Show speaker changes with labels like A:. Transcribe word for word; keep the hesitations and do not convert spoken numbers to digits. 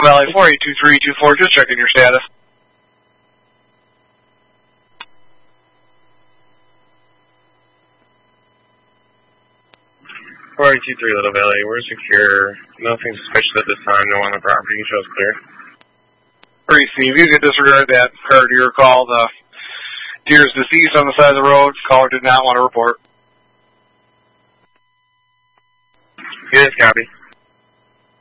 A: Valley, four eight two three two four, just checking your status.
B: four eight two three Little Valley, we're secure. Nothing suspicious at this time. No one on the property. Show's clear.
A: Three, Steve, you can disregard that prior to your call. The deer is deceased on the side of the road. Caller did not want to report.
B: Yes, copy.